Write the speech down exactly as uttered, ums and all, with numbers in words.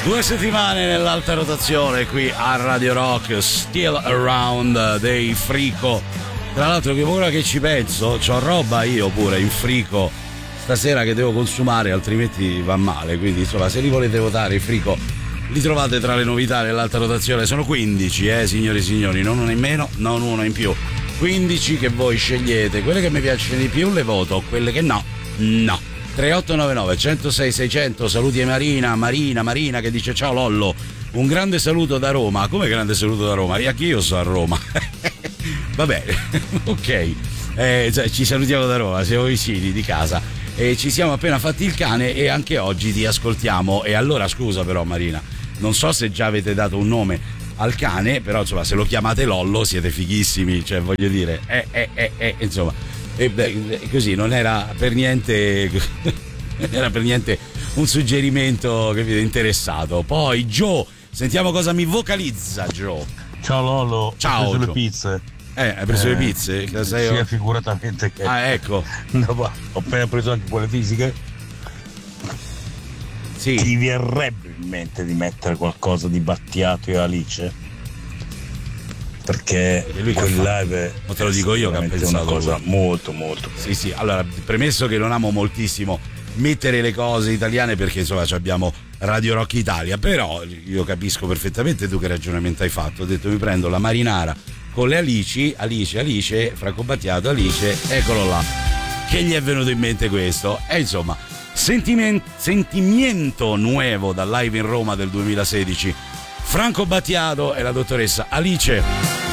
Due settimane nell'alta rotazione qui a Radio Rock, Still Around dei Frico. Tra l'altro, che ora che ci penso, c'ho roba io pure in frico stasera che devo consumare, altrimenti va male. Quindi insomma, se li volete votare i Frico li trovate tra le novità nell'alta rotazione. Sono quindici, eh signori e signori, non uno in meno, non uno in più. quindici che voi scegliete, quelle che mi piacciono di più le voto, quelle che no, no. tre otto nove nove uno zero sei sei zero zero. Saluti a Marina, Marina, Marina che dice ciao Lollo, un grande saluto da Roma. Come grande saluto da Roma? E anche io sto a Roma. Va bene, ok, eh, cioè, ci salutiamo da Roma, siamo vicini di casa e ci siamo appena fatti il cane e anche oggi ti ascoltiamo. E allora scusa però Marina, non so se già avete dato un nome al cane, però insomma se lo chiamate Lollo siete fighissimi, cioè voglio dire, eh, eh, eh, eh insomma, e beh, così non era per niente non era per niente un suggerimento che vi è interessato. Poi Joe, sentiamo cosa mi vocalizza Joe. Ciao Lollo, ciao, ho preso Joe. le pizze. Eh, hai preso eh, le pizze? Che sei sì, io? figuratamente che. Ah, ecco. No, ho appena preso anche quelle fisiche. Sì. Ti verrebbe in mente di mettere qualcosa di Battiato e Alice? Perché quel live ma te lo dico io che ho pensato una cosa molto molto sì sì. Allora, premesso che non amo moltissimo mettere le cose italiane perché insomma abbiamo Radio Rock Italia, però io capisco perfettamente tu che ragionamento hai fatto. Ho detto mi prendo la marinara con le alici, Alice, Alice, Franco Battiato, Alice, eccolo là, che gli è venuto in mente questo. E insomma, sentiment- sentimento nuovo dal live in Roma del duemilasedici, Franco Battiato e la dottoressa Alice.